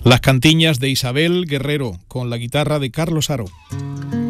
Las cantiñas de Isabel Guerrero con la guitarra de Carlos Aro.